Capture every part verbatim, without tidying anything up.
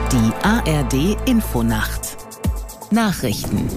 Die A R D-Infonacht. Nachrichten.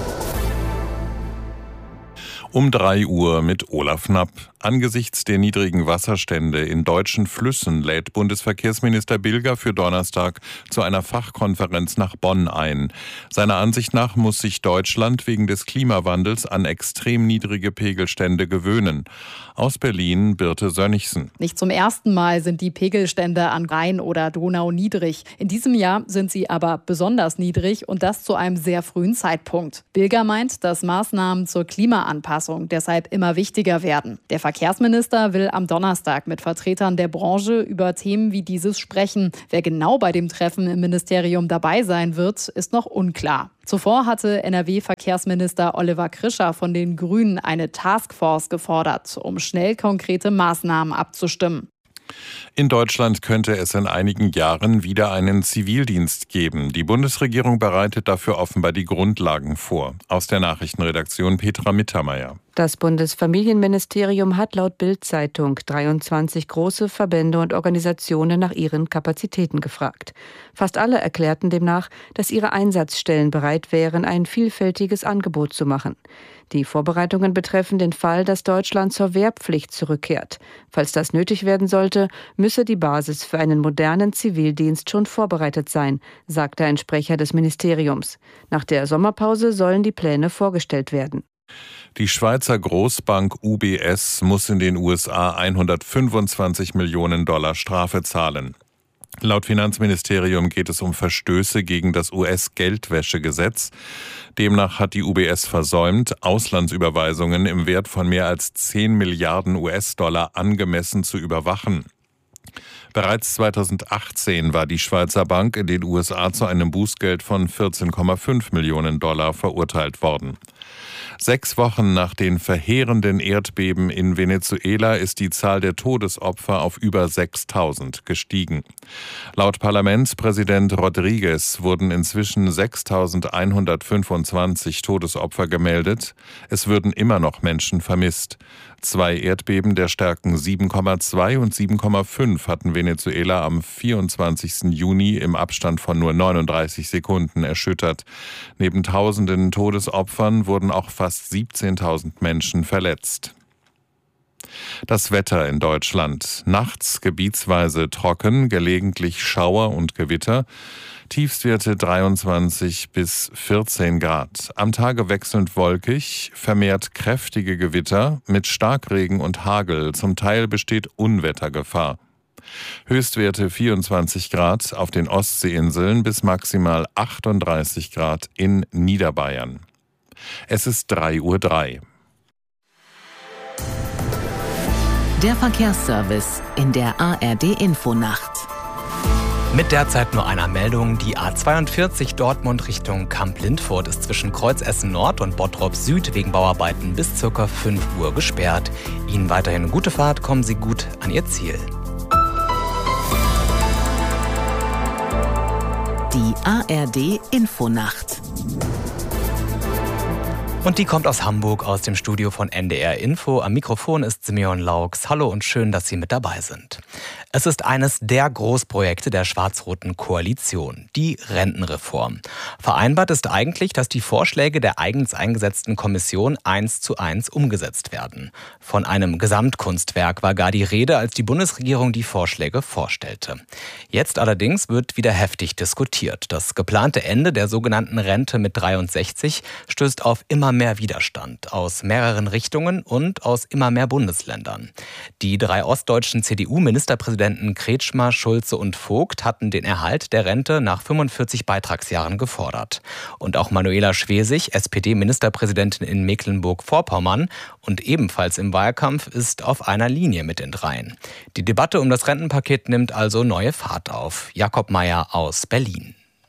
Um drei Uhr mit Olaf Knapp. Angesichts der niedrigen Wasserstände in deutschen Flüssen lädt Bundesverkehrsminister Bilger für Donnerstag zu einer Fachkonferenz nach Bonn ein. Seiner Ansicht nach muss sich Deutschland wegen des Klimawandels an extrem niedrige Pegelstände gewöhnen. Aus Berlin Birte Sönnigsen. Nicht zum ersten Mal sind die Pegelstände an Rhein oder Donau niedrig. In diesem Jahr sind sie aber besonders niedrig und das zu einem sehr frühen Zeitpunkt. Bilger meint, dass Maßnahmen zur Klimaanpassung deshalb immer wichtiger werden. Der Verkehrsminister will am Donnerstag mit Vertretern der Branche über Themen wie dieses sprechen. Wer genau bei dem Treffen im Ministerium dabei sein wird, ist noch unklar. Zuvor hatte N R W-Verkehrsminister Oliver Krischer von den Grünen eine Taskforce gefordert, um schnell konkrete Maßnahmen abzustimmen. In Deutschland könnte es in einigen Jahren wieder einen Zivildienst geben. Die Bundesregierung bereitet dafür offenbar die Grundlagen vor. Aus der Nachrichtenredaktion Petra Mittermeier. Das Bundesfamilienministerium hat laut Bild-Zeitung dreiundzwanzig große Verbände und Organisationen nach ihren Kapazitäten gefragt. Fast alle erklärten demnach, dass ihre Einsatzstellen bereit wären, ein vielfältiges Angebot zu machen. Die Vorbereitungen betreffen den Fall, dass Deutschland zur Wehrpflicht zurückkehrt. Falls das nötig werden sollte, müsse die Basis für einen modernen Zivildienst schon vorbereitet sein, sagte ein Sprecher des Ministeriums. Nach der Sommerpause sollen die Pläne vorgestellt werden. Die Schweizer Großbank U B S muss in den U S A hundertfünfundzwanzig Millionen Dollar Strafe zahlen. Laut Finanzministerium geht es um Verstöße gegen das U S-Geldwäschegesetz. Demnach hat die U B S versäumt, Auslandsüberweisungen im Wert von mehr als zehn Milliarden U S-Dollar angemessen zu überwachen. Bereits zweitausendachtzehn war die Schweizer Bank in den U S A zu einem Bußgeld von vierzehn Komma fünf Millionen Dollar verurteilt worden. Sechs Wochen nach den verheerenden Erdbeben in Venezuela ist die Zahl der Todesopfer auf über sechstausend gestiegen. Laut Parlamentspräsident Rodriguez wurden inzwischen sechstausendeinhundertfünfundzwanzig Todesopfer gemeldet. Es würden immer noch Menschen vermisst. Zwei Erdbeben der Stärken sieben Komma zwei und sieben Komma fünf hatten Venezuela am vierundzwanzigsten Juni im Abstand von nur neununddreißig Sekunden erschüttert. Neben tausenden Todesopfern wurden auch fast siebzehntausend Menschen verletzt. Das Wetter in Deutschland. Nachts gebietsweise trocken, gelegentlich Schauer und Gewitter. Tiefstwerte dreiundzwanzig bis vierzehn Grad. Am Tage wechselnd wolkig, vermehrt kräftige Gewitter mit Starkregen und Hagel. Zum Teil besteht Unwettergefahr. Höchstwerte vierundzwanzig Grad auf den Ostseeinseln bis maximal achtunddreißig Grad in Niederbayern. Es ist drei Uhr drei. Der Verkehrsservice in der A R D-Infonacht. Mit derzeit nur einer Meldung. Die A zweiundvierzig Dortmund Richtung Kamp-Lindfurt ist zwischen Kreuzessen Nord und Bottrop Süd wegen Bauarbeiten bis ca. fünf Uhr gesperrt. Ihnen weiterhin gute Fahrt, kommen Sie gut an Ihr Ziel. Die A R D-Infonacht. Und die kommt aus Hamburg, aus dem Studio von N D R Info. Am Mikrofon ist Simeon Laux. Hallo und schön, dass Sie mit dabei sind. Es ist eines der Großprojekte der schwarz-roten Koalition, die Rentenreform. Vereinbart ist eigentlich, dass die Vorschläge der eigens eingesetzten Kommission eins zu eins umgesetzt werden. Von einem Gesamtkunstwerk war gar die Rede, als die Bundesregierung die Vorschläge vorstellte. Jetzt allerdings wird wieder heftig diskutiert. Das geplante Ende der sogenannten Rente mit dreiundsechzig stößt auf immer mehr Widerstand aus mehreren Richtungen und aus immer mehr Bundesländern. Die drei ostdeutschen C D U-Ministerpräsidenten Kretschmer, Schulze und Vogt hatten den Erhalt der Rente nach fünfundvierzig Beitragsjahren gefordert. Und auch Manuela Schwesig, S P D-Ministerpräsidentin in Mecklenburg-Vorpommern und ebenfalls im Wahlkampf, ist auf einer Linie mit den dreien. Die Debatte um das Rentenpaket nimmt also neue Fahrt auf. Jakob Meyer aus Berlin.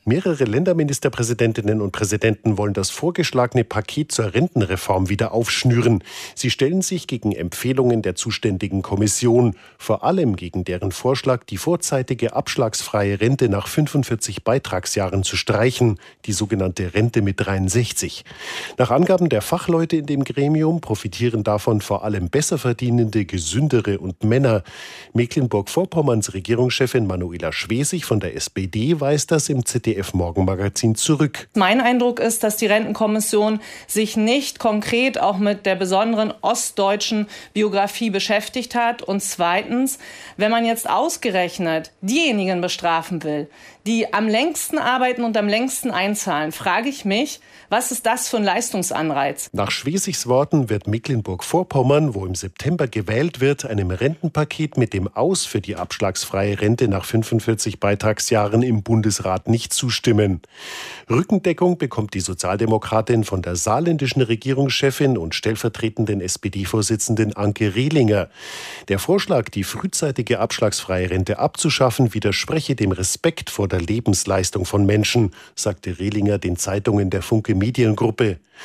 Mehrere Länderministerpräsidentinnen und Präsidenten wollen das vorgeschlagene Paket zur Rentenreform wieder aufschnüren. Sie stellen sich gegen Empfehlungen der zuständigen Kommission, vor allem gegen deren Vorschlag, die vorzeitige abschlagsfreie Rente nach fünfundvierzig Beitragsjahren zu streichen, die sogenannte Rente mit dreiundsechzig. Nach Angaben der Fachleute in dem Gremium profitieren davon vor allem besser verdienende, gesündere und Männer. Mecklenburg-Vorpommerns Regierungschefin Manuela Schwesig von der S P D weist das im Z D F-Morgenmagazin zurück. Mein Eindruck ist, dass die Rentenkommission sich nicht konkret auch mit der besonderen ostdeutschen Biografie beschäftigt hat. Und zweitens, wenn man jetzt ausgerechnet diejenigen bestrafen will, die am längsten arbeiten und am längsten einzahlen, frage ich mich, was ist das für ein Leistungsanreiz? Nach Schwesigs Worten wird Mecklenburg-Vorpommern, wo im September gewählt wird, einem Rentenpaket mit dem Aus für die abschlagsfreie Rente nach fünfundvierzig Beitragsjahren im Bundesrat nicht zustimmen. Rückendeckung bekommt die Sozialdemokratin von der saarländischen Regierungschefin und stellvertretenden S P D-Vorsitzenden Anke Rehlinger. Der Vorschlag, die frühzeitige abschlagsfreie Rente abzuschaffen, widerspreche dem Respekt vor der Lebensleistung von Menschen, sagte Rehlinger den Zeitungen der Funke Mediengruppe.